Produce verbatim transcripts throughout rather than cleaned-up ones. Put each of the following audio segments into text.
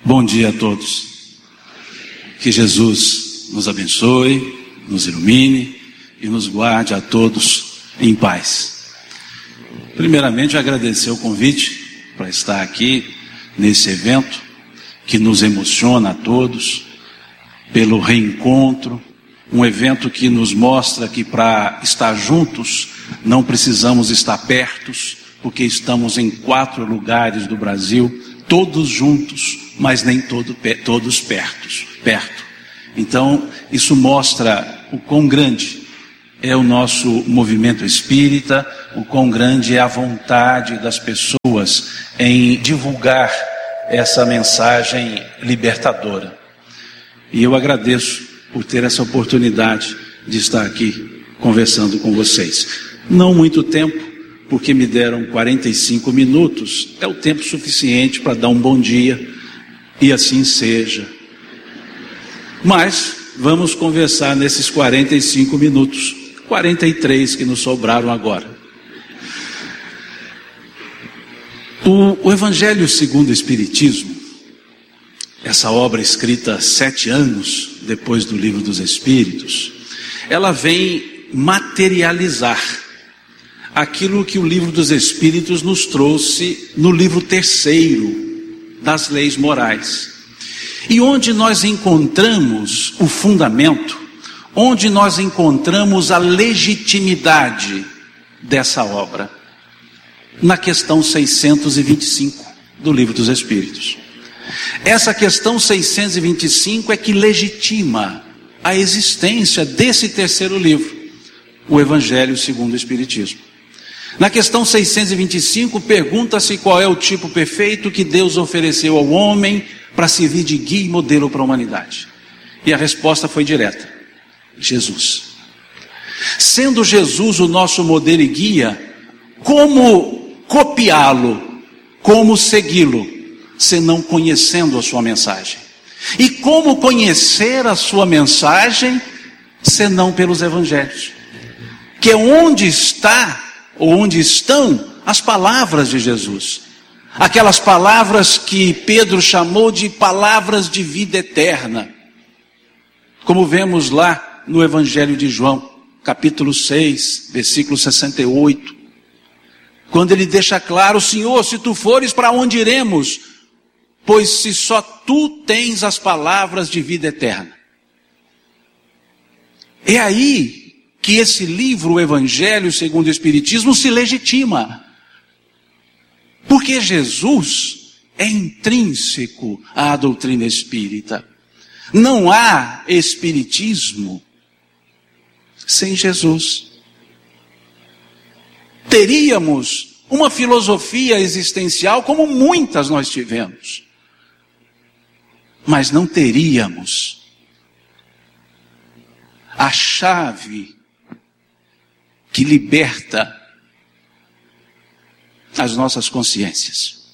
Bom dia a todos. Que Jesus nos abençoe, nos ilumine e nos guarde a todos em paz. Primeiramente, agradecer o convite para estar aqui nesse evento que nos emociona a todos, pelo reencontro, um evento que nos mostra que para estar juntos não precisamos estar pertos, porque estamos em quatro lugares do Brasil, todos juntos, mas nem todo, todos pertos, perto. Então, isso mostra o quão grande é o nosso movimento espírita, o quão grande é a vontade das pessoas em divulgar essa mensagem libertadora. E eu agradeço por ter essa oportunidade de estar aqui conversando com vocês. Não muito tempo, porque me deram quarenta e cinco minutos, é o tempo suficiente para dar um bom dia, e assim seja. Mas vamos conversar nesses quarenta e cinco minutos, quarenta e três que nos sobraram agora. O, o Evangelho segundo o Espiritismo, essa obra escrita sete anos depois do Livro dos Espíritos, ela vem materializar aquilo que o Livro dos Espíritos nos trouxe no livro terceiro das leis morais. E onde nós encontramos o fundamento, onde nós encontramos a legitimidade dessa obra, na questão seiscentos e vinte e cinco do Livro dos Espíritos. Essa questão seiscentos e vinte e cinco é que legitima a existência desse terceiro livro, o Evangelho segundo o Espiritismo. Na questão seiscentos e vinte e cinco, pergunta-se qual é o tipo perfeito que Deus ofereceu ao homem para servir de guia e modelo para a humanidade. E a resposta foi direta: Jesus. Sendo Jesus o nosso modelo e guia, como copiá-lo, como segui-lo, senão conhecendo a sua mensagem? E como conhecer a sua mensagem, senão pelos evangelhos? Que é onde está, ou onde estão, as palavras de Jesus. Aquelas palavras que Pedro chamou de palavras de vida eterna. Como vemos lá no Evangelho de João, capítulo seis, versículo sessenta e oito. Quando ele deixa claro: Senhor, se tu fores, para onde iremos? Pois se só tu tens as palavras de vida eterna. É aí que esse livro, o Evangelho segundo o Espiritismo, se legitima. Porque Jesus é intrínseco à doutrina espírita. Não há espiritismo sem Jesus. Teríamos uma filosofia existencial como muitas nós tivemos, mas não teríamos a chave que liberta as nossas consciências.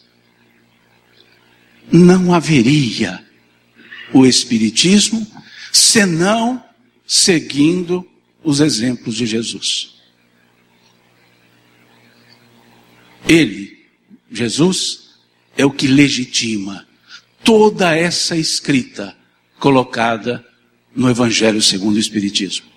Não haveria o Espiritismo senão seguindo os exemplos de Jesus. Ele, Jesus, é o que legitima toda essa escrita colocada no Evangelho segundo o Espiritismo.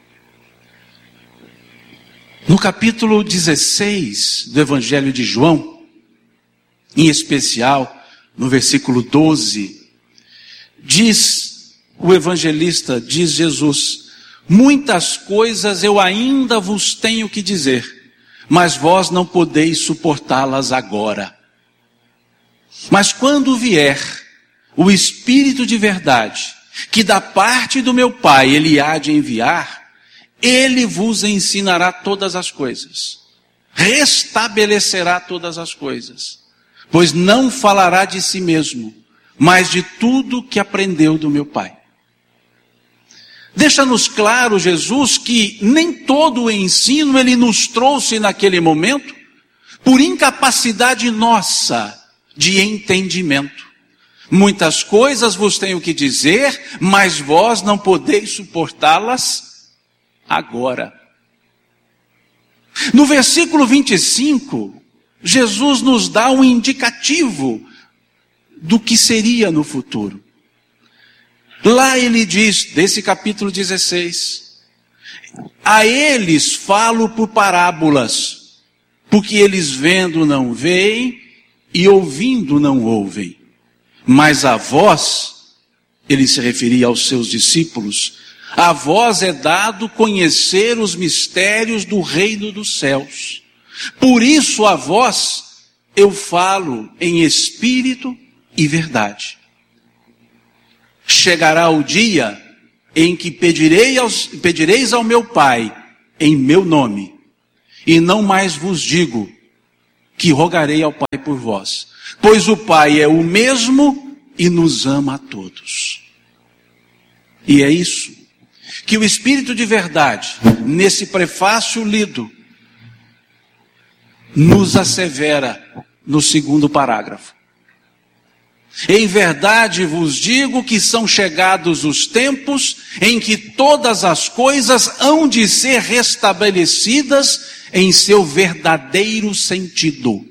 No capítulo dezesseis do Evangelho de João, em especial no versículo doze, diz o evangelista, diz Jesus: muitas coisas eu ainda vos tenho que dizer, mas vós não podeis suportá-las agora. Mas quando vier o Espírito de verdade, que da parte do meu Pai ele há de enviar, ele vos ensinará todas as coisas, restabelecerá todas as coisas, pois não falará de si mesmo, mas de tudo que aprendeu do meu Pai. Deixa-nos claro, Jesus, que nem todo o ensino ele nos trouxe naquele momento por incapacidade nossa de entendimento. Muitas coisas vos tenho que dizer, mas vós não podeis suportá-las agora. No versículo vinte e cinco, Jesus nos dá um indicativo do que seria no futuro. Lá ele diz, desse capítulo dezesseis, a eles falo por parábolas, porque eles vendo não veem e ouvindo não ouvem. Mas a vós, ele se referia aos seus discípulos, a vós é dado conhecer os mistérios do reino dos céus. Por isso a vós eu falo em espírito e verdade. Chegará o dia em que pedirei aos, pedireis ao meu Pai em meu nome, e não mais vos digo que rogarei ao Pai por vós, pois o Pai é o mesmo e nos ama a todos. E é isso que o Espírito de verdade, nesse prefácio lido, nos assevera no segundo parágrafo. Em verdade vos digo que são chegados os tempos em que todas as coisas hão de ser restabelecidas em seu verdadeiro sentido.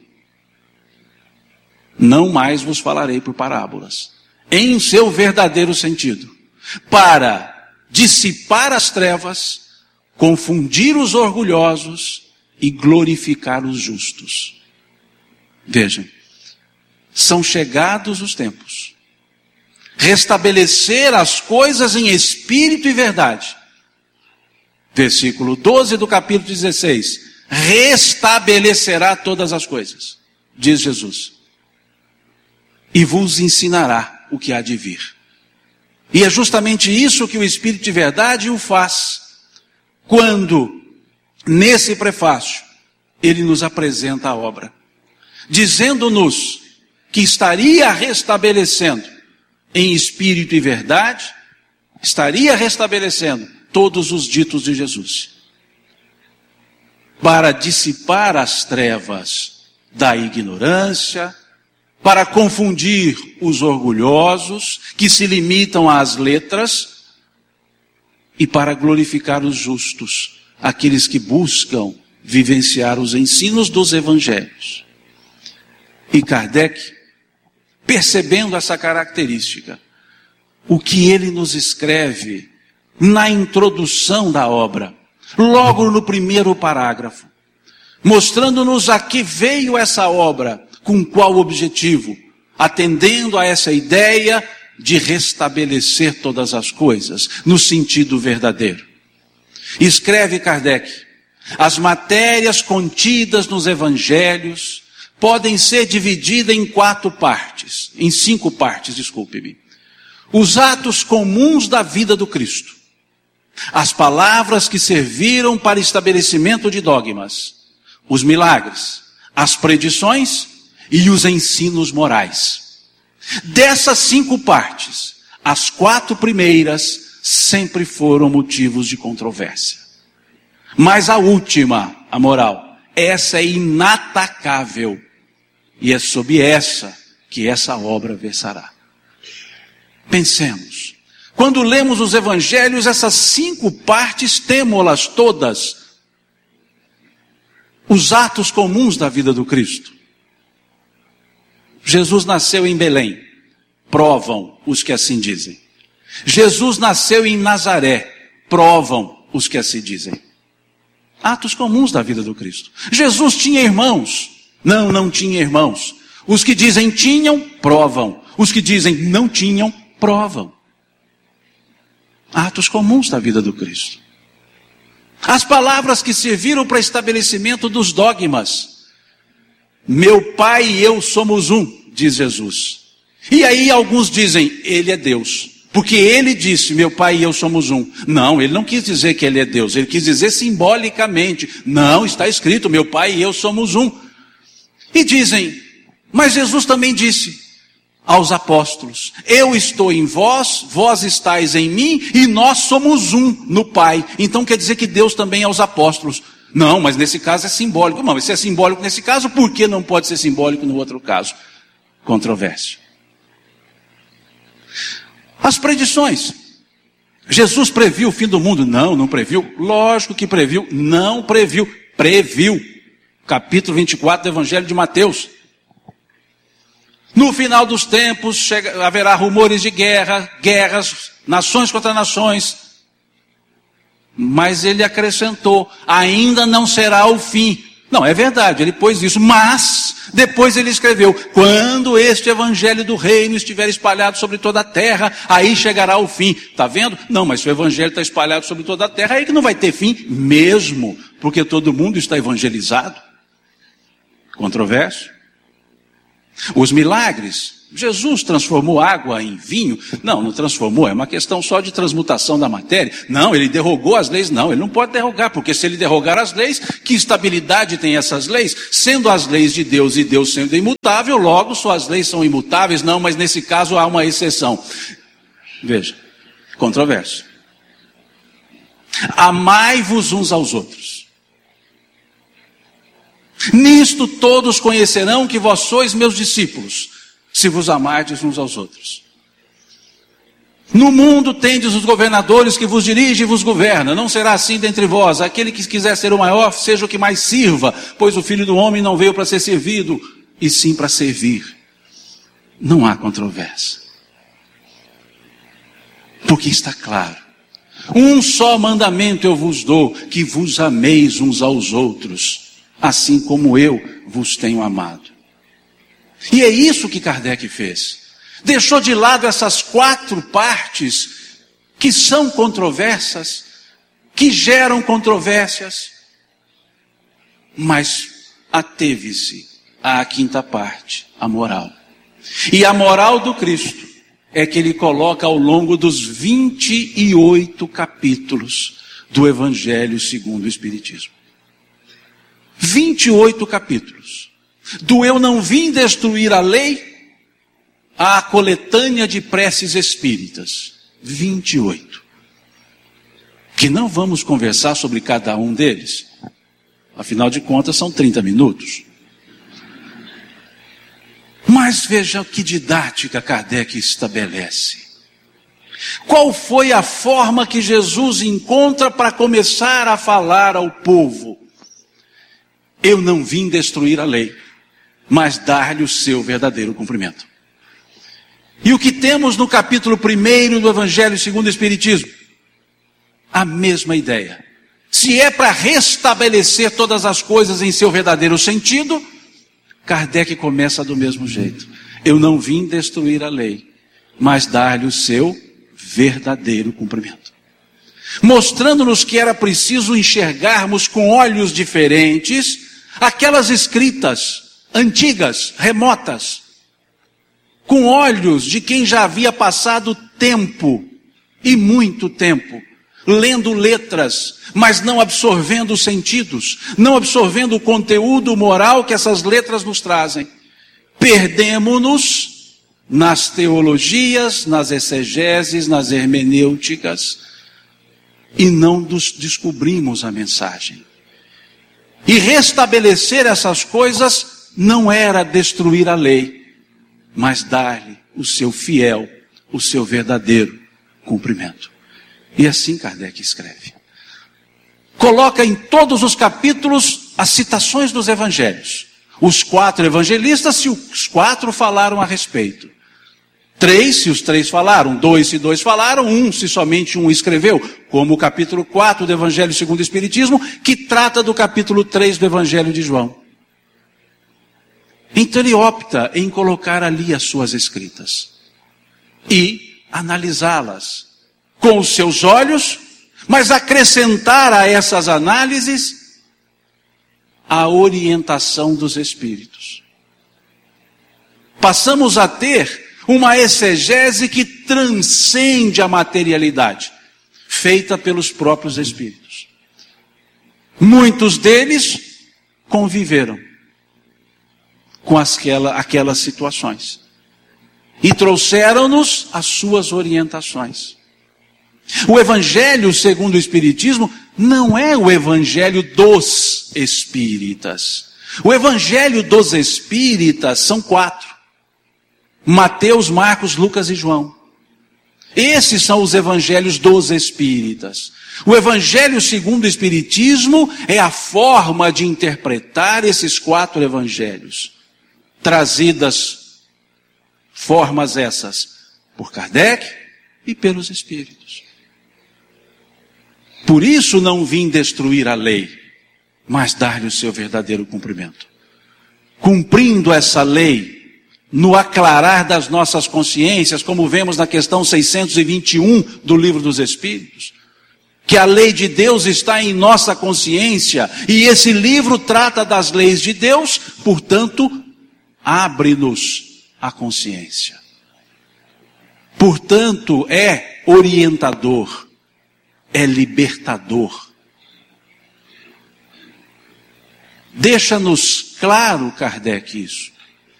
Não mais vos falarei por parábolas. Em seu verdadeiro sentido. Para dissipar as trevas, confundir os orgulhosos e glorificar os justos. Vejam, são chegados os tempos. Restabelecer as coisas em espírito e verdade. Versículo doze do capítulo dezesseis. Restabelecerá todas as coisas, diz Jesus. E vos ensinará o que há de vir. E é justamente isso que o Espírito de verdade o faz, quando, nesse prefácio, ele nos apresenta a obra, dizendo-nos que estaria restabelecendo em espírito e verdade, estaria restabelecendo todos os ditos de Jesus, para dissipar as trevas da ignorância, para confundir os orgulhosos, que se limitam às letras, e para glorificar os justos, aqueles que buscam vivenciar os ensinos dos evangelhos. E Kardec, percebendo essa característica, o que ele nos escreve na introdução da obra, logo no primeiro parágrafo, mostrando-nos a que veio essa obra, com qual objetivo? Atendendo a essa ideia de restabelecer todas as coisas, no sentido verdadeiro. Escreve Kardec, as matérias contidas nos evangelhos podem ser divididas em quatro partes, em cinco partes, desculpe-me. Os atos comuns da vida do Cristo, as palavras que serviram para estabelecimento de dogmas, os milagres, as predições e os ensinos morais. Dessas cinco partes, as quatro primeiras sempre foram motivos de controvérsia. Mas a última, a moral, essa é inatacável. E é sob essa que essa obra versará. Pensemos. Quando lemos os evangelhos, essas cinco partes, temo-las todas. Os atos comuns da vida do Cristo. Jesus nasceu em Belém. Provam os que assim dizem. Jesus nasceu em Nazaré. Provam os que assim dizem. Atos comuns da vida do Cristo. Jesus tinha irmãos. Não, não tinha irmãos. Os que dizem tinham, provam. Os que dizem não tinham, provam. Atos comuns da vida do Cristo. As palavras que serviram para estabelecimento dos dogmas. Meu Pai e eu somos um, diz Jesus. E aí alguns dizem, ele é Deus. Porque ele disse, meu Pai e eu somos um. Não, ele não quis dizer que ele é Deus. Ele quis dizer simbolicamente. Não, está escrito, meu Pai e eu somos um. E dizem, mas Jesus também disse aos apóstolos, eu estou em vós, vós estáis em mim, e nós somos um no Pai. Então quer dizer que Deus também é aos apóstolos. Não, mas nesse caso é simbólico. Não, mas se é simbólico nesse caso, por que não pode ser simbólico no outro caso? Controvérsia. As predições. Jesus previu o fim do mundo? Não, não previu. Lógico que previu. Não previu. Previu. Capítulo vinte e quatro do Evangelho de Mateus. No final dos tempos chega, haverá rumores de guerra, guerras, nações contra nações. Mas ele acrescentou, ainda não será o fim. Não, é verdade, ele pôs isso, mas depois ele escreveu, quando este evangelho do reino estiver espalhado sobre toda a terra, aí chegará o fim. Está vendo? Não, mas se o evangelho está espalhado sobre toda a terra, aí que não vai ter fim mesmo, porque todo mundo está evangelizado. Controverso. Os milagres, Jesus transformou água em vinho? Não, não transformou, é uma questão só de transmutação da matéria. Não, ele derrogou as leis? Não, ele não pode derrogar, porque se ele derrogar as leis, que estabilidade tem essas leis? Sendo as leis de Deus e Deus sendo imutável, logo suas leis são imutáveis? Não, mas nesse caso há uma exceção. Veja, controverso. Amai-vos uns aos outros. Nisto todos conhecerão que vós sois meus discípulos, se vos amardes uns aos outros. No mundo tendes os governadores que vos dirigem e vos governam. Não será assim dentre vós. Aquele que quiser ser o maior, seja o que mais sirva, pois o Filho do Homem não veio para ser servido, e sim para servir. Não há controvérsia. Porque está claro. Um só mandamento eu vos dou, que vos ameis uns aos outros, assim como eu vos tenho amado. E é isso que Kardec fez. Deixou de lado essas quatro partes que são controversas, que geram controvérsias, mas ateve-se à quinta parte, a moral. E a moral do Cristo é que ele coloca ao longo dos vinte e oito capítulos do Evangelho segundo o Espiritismo. vinte e oito capítulos. Do eu não vim destruir a lei, à coletânea de preces espíritas. vinte e oito. Que não vamos conversar sobre cada um deles. Afinal de contas, são trinta minutos. Mas veja que didática Kardec estabelece. Qual foi a forma que Jesus encontra para começar a falar ao povo? Eu não vim destruir a lei, mas dar-lhe o seu verdadeiro cumprimento. E o que temos no capítulo primeiro do Evangelho segundo o Espiritismo? A mesma ideia. Se é para restabelecer todas as coisas em seu verdadeiro sentido, Kardec começa do mesmo jeito. Eu não vim destruir a lei, mas dar-lhe o seu verdadeiro cumprimento. Mostrando-nos que era preciso enxergarmos com olhos diferentes aquelas escritas antigas, remotas, com olhos de quem já havia passado tempo, e muito tempo, lendo letras, mas não absorvendo os sentidos, não absorvendo o conteúdo moral que essas letras nos trazem. Perdemo-nos nas teologias, nas exegeses, nas hermenêuticas, e não nos descobrimos a mensagem. E restabelecer essas coisas não era destruir a lei, mas dar-lhe o seu fiel, o seu verdadeiro cumprimento. E assim Kardec escreve. Coloca em todos os capítulos as citações dos evangelhos. Os quatro evangelistas, se os quatro falaram a respeito. Três, se os três falaram. Dois, se dois falaram. Um, se somente um escreveu. Como o capítulo quatro do Evangelho segundo o Espiritismo, que trata do capítulo três do Evangelho de João. Então ele opta em colocar ali as suas escritas. E analisá-las com os seus olhos, mas acrescentar a essas análises a orientação dos Espíritos. Passamos a ter uma exegese que transcende a materialidade, feita pelos próprios Espíritos. Muitos deles conviveram com aquela, aquelas situações e trouxeram-nos as suas orientações. O Evangelho segundo o Espiritismo não é o Evangelho dos Espíritas. O Evangelho dos Espíritas são quatro: Mateus, Marcos, Lucas e João. Esses são os Evangelhos dos Espíritas. O Evangelho segundo o Espiritismo é a forma de interpretar esses quatro Evangelhos, trazidas Formas essas por Kardec e pelos Espíritos. Por isso não vim destruir a lei, mas dar-lhe o seu verdadeiro cumprimento. Cumprindo essa lei, no aclarar das nossas consciências, como vemos na questão seiscentos e vinte e um do Livro dos Espíritos, que a lei de Deus está em nossa consciência, e esse livro trata das leis de Deus, portanto, abre-nos a consciência. Portanto, é orientador, é libertador. Deixa-nos claro, Kardec, isso.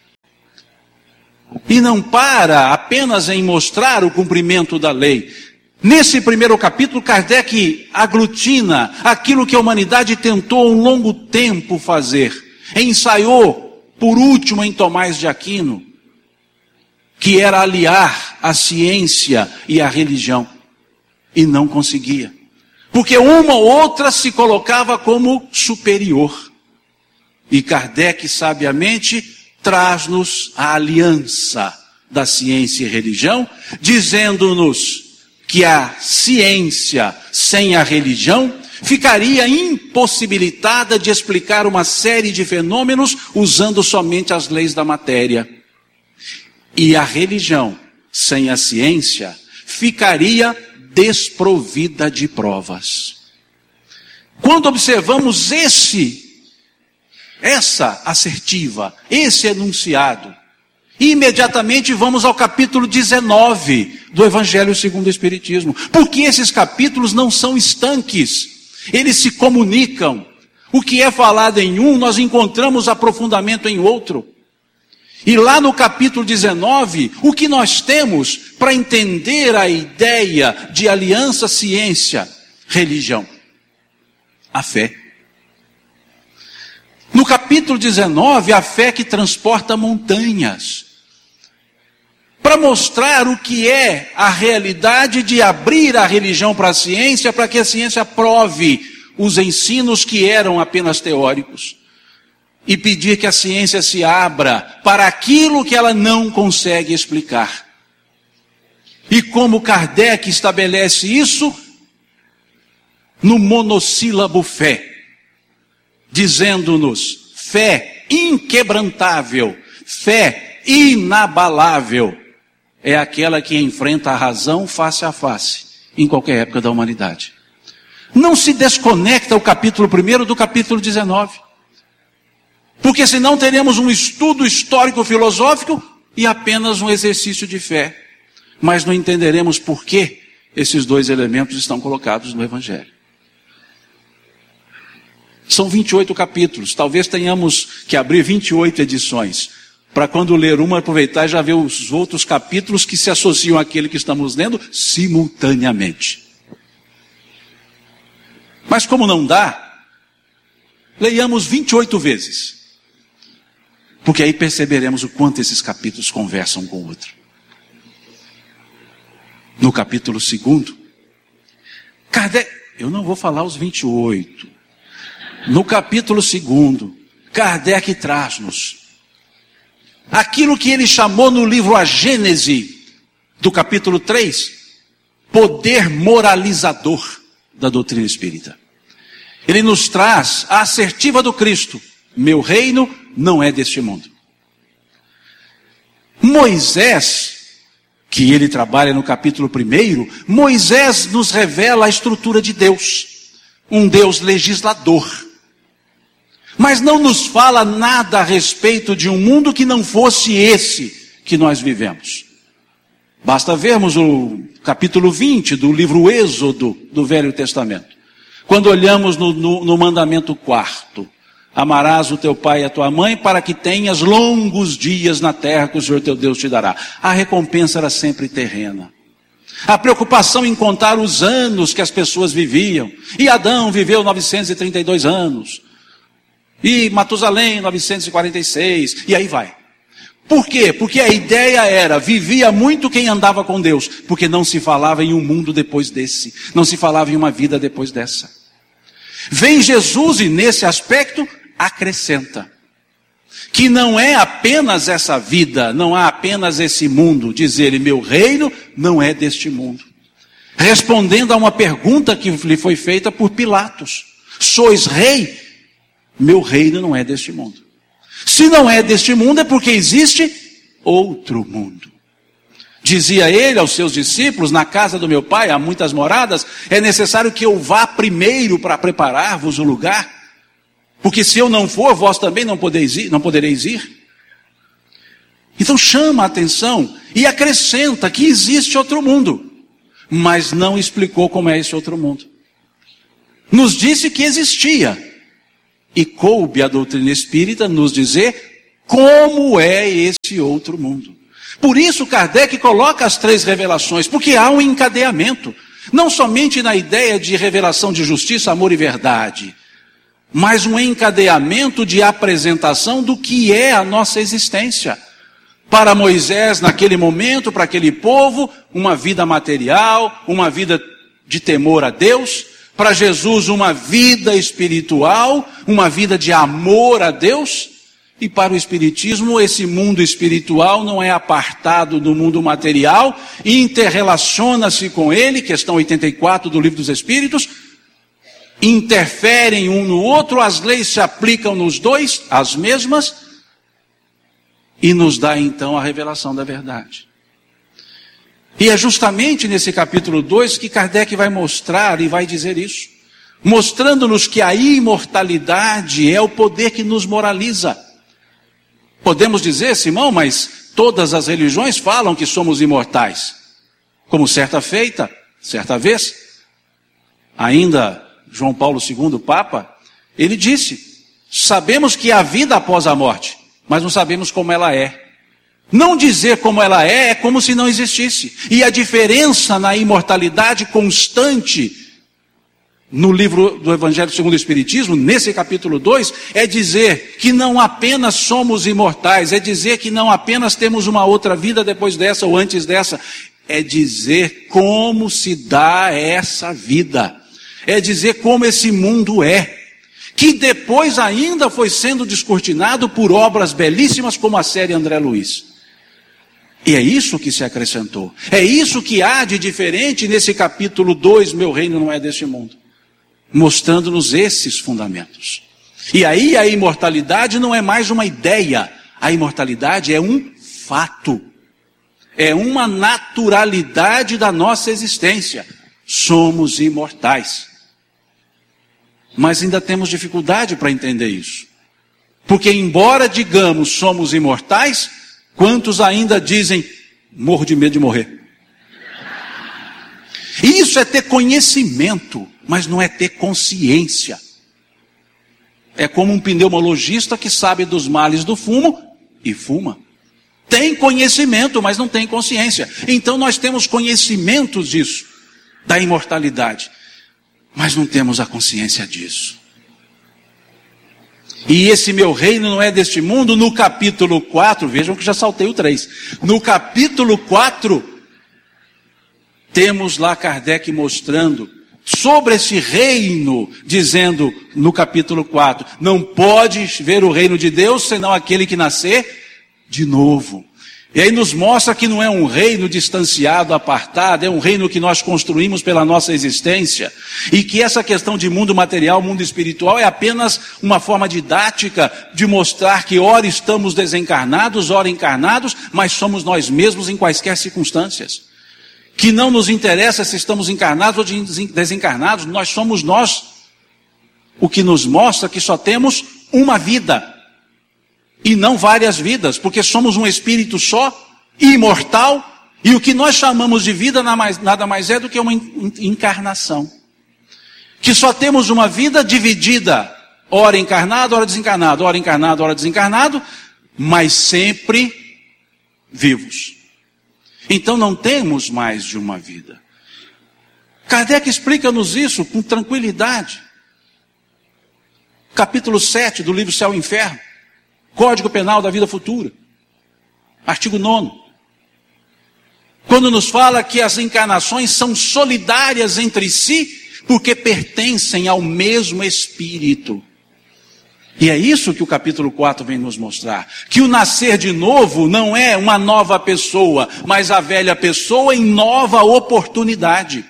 E não para apenas em mostrar o cumprimento da lei. Nesse primeiro capítulo, Kardec aglutina aquilo que a humanidade tentou um longo tempo fazer. Ensaiou, por último, em Tomás de Aquino, que era aliar a ciência e a religião. E não conseguia. Porque uma ou outra se colocava como superior. E Kardec, sabiamente, traz-nos a aliança da ciência e religião, dizendo-nos que a ciência sem a religião ficaria impossibilitada de explicar uma série de fenômenos usando somente as leis da matéria. E a religião sem a ciência ficaria desprovida de provas. Quando observamos esse, essa assertiva, esse enunciado, imediatamente vamos ao capítulo dezenove do Evangelho segundo o Espiritismo. Porque esses capítulos não são estanques, eles se comunicam. O que é falado em um, nós encontramos aprofundamento em outro. E lá no capítulo dezenove, o que nós temos para entender a ideia de aliança, ciência, religião? A fé. No capítulo dezenove, a fé que transporta montanhas. Para mostrar o que é a realidade de abrir a religião para a ciência, para que a ciência prove os ensinos que eram apenas teóricos. E pedir que a ciência se abra para aquilo que ela não consegue explicar. E como Kardec estabelece isso? No monossílabo fé. Dizendo-nos, fé inquebrantável, fé inabalável, é aquela que enfrenta a razão face a face, em qualquer época da humanidade. Não se desconecta o capítulo primeiro do capítulo dezenove. Porque senão teremos um estudo histórico-filosófico e apenas um exercício de fé. Mas não entenderemos por que esses dois elementos estão colocados no Evangelho. São vinte e oito capítulos, talvez tenhamos que abrir vinte e oito edições, para quando ler uma, aproveitar e já ver os outros capítulos que se associam àquele que estamos lendo simultaneamente. Mas como não dá, leiamos vinte e oito vezes. Porque aí perceberemos o quanto esses capítulos conversam com o outro. No capítulo segundo, Kardec, eu não vou falar os vinte e oito. No capítulo segundo, Kardec traz-nos aquilo que ele chamou no livro A Gênese, do capítulo três, poder moralizador da doutrina espírita. Ele nos traz a assertiva do Cristo: meu reino não é deste mundo. Moisés, que ele trabalha no capítulo primeiro, Moisés nos revela a estrutura de Deus, um Deus legislador. Mas não nos fala nada a respeito de um mundo que não fosse esse que nós vivemos. Basta vermos o capítulo vinte do livro Êxodo do Velho Testamento. Quando olhamos no, no, no mandamento quarto: amarás o teu pai e a tua mãe para que tenhas longos dias na terra que o Senhor teu Deus te dará. A recompensa era sempre terrena. A preocupação em contar os anos que as pessoas viviam. E Adão viveu novecentos e trinta e dois anos. E Matusalém novecentos e quarenta e seis. E aí vai. Por quê? Porque a ideia era, vivia muito quem andava com Deus. Porque não se falava em um mundo depois desse. Não se falava em uma vida depois dessa. Vem Jesus e nesse aspecto acrescenta. que não é apenas essa vida, não há apenas esse mundo. Diz ele, meu reino não é deste mundo. Respondendo a uma pergunta que lhe foi feita por Pilatos. Sois rei? Meu reino não é deste mundo. Se não é deste mundo é porque existe outro mundo. Dizia ele aos seus discípulos, na casa do meu pai há muitas moradas, é necessário que eu vá primeiro para preparar-vos o lugar. Porque se eu não for, vós também não podereis ir. Não podereis ir. Então chama a atenção e acrescenta que existe outro mundo. Mas não explicou como é esse outro mundo. Nos disse que existia. E coube a doutrina espírita nos dizer como é esse outro mundo. Por isso Kardec coloca as três revelações, porque há um encadeamento. Não somente na ideia de revelação de justiça, amor e verdade, mas um encadeamento de apresentação do que é a nossa existência. Para Moisés, naquele momento, para aquele povo, uma vida material, uma vida de temor a Deus. Para Jesus, uma vida espiritual, uma vida de amor a Deus. E para o Espiritismo, esse mundo espiritual não é apartado do mundo material, interrelaciona-se com ele, questão oitenta e quatro do Livro dos Espíritos, interferem um no outro, as leis se aplicam nos dois, as mesmas, e nos dá então a revelação da verdade. E é justamente nesse capítulo dois que Kardec vai mostrar e vai dizer isso, mostrando-nos que a imortalidade é o poder que nos moraliza. Podemos dizer, Simão, mas todas as religiões falam que somos imortais. Como certa feita, certa vez, ainda João Paulo segundo, Papa, ele disse, sabemos que há vida após a morte, mas não sabemos como ela é. Não dizer como ela é, é como se não existisse. E a diferença na imortalidade constante no livro do Evangelho segundo o Espiritismo, nesse capítulo dois, é dizer que não apenas somos imortais, é dizer que não apenas temos uma outra vida depois dessa ou antes dessa, é dizer como se dá essa vida, é dizer como esse mundo é, que depois ainda foi sendo descortinado por obras belíssimas como a série André Luiz. E é isso que se acrescentou, é isso que há de diferente nesse capítulo dois, meu reino não é deste mundo. Mostrando-nos esses fundamentos. E aí a imortalidade não é mais uma ideia, a imortalidade é um fato, é uma naturalidade da nossa existência. Somos imortais. Mas ainda temos dificuldade para entender isso. Porque embora digamos somos imortais, quantos ainda dizem, morro de medo de morrer? Isso é ter conhecimento, mas não é ter consciência. É como um pneumologista que sabe dos males do fumo e fuma. Tem conhecimento, mas não tem consciência. Então nós temos conhecimentos disso, da imortalidade, mas não temos a consciência disso. E esse meu reino não é deste mundo, no capítulo quatro, vejam que já saltei o três. No capítulo quatro, temos lá Kardec mostrando sobre esse reino, dizendo no capítulo quatro, não pode ver o reino de Deus senão aquele que nascer de novo. E aí nos mostra que não é um reino distanciado, apartado, é um reino que nós construímos pela nossa existência, e que essa questão de mundo material, mundo espiritual, é apenas uma forma didática de mostrar que ora estamos desencarnados, ora encarnados, mas somos nós mesmos em quaisquer circunstâncias. Que não nos interessa se estamos encarnados ou desencarnados, nós somos nós. O que nos mostra que só temos uma vida, e não várias vidas, porque somos um espírito só, imortal, e o que nós chamamos de vida nada mais é do que uma encarnação. Que só temos uma vida dividida, ora encarnado, ora desencarnado, ora encarnado, ora desencarnado, mas sempre vivos. Então não temos mais de uma vida. Kardec explica-nos isso com tranquilidade. Capítulo sete do livro Céu e Inferno. Código Penal da Vida Futura. Artigo nono. Quando nos fala que as encarnações são solidárias entre si, porque pertencem ao mesmo Espírito. E é isso que o capítulo quatro vem nos mostrar. Que o nascer de novo não é uma nova pessoa, mas a velha pessoa em nova oportunidade.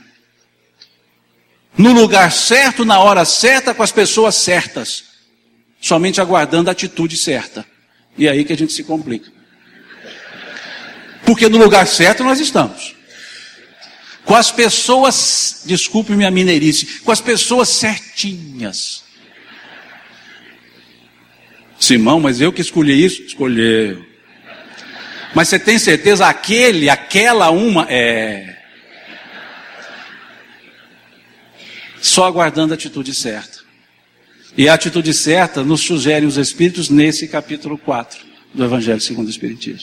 No lugar certo, na hora certa, com as pessoas certas. Somente aguardando a atitude certa. E é aí que a gente se complica. Porque no lugar certo nós estamos. Com as pessoas, desculpe-me a mineirice, com as pessoas certinhas. Simão, mas eu que escolhi isso? Escolheu. Mas você tem certeza, aquele, aquela uma, é... Só aguardando a atitude certa. E a atitude certa nos sugere os Espíritos nesse capítulo quatro do Evangelho segundo o Espiritismo.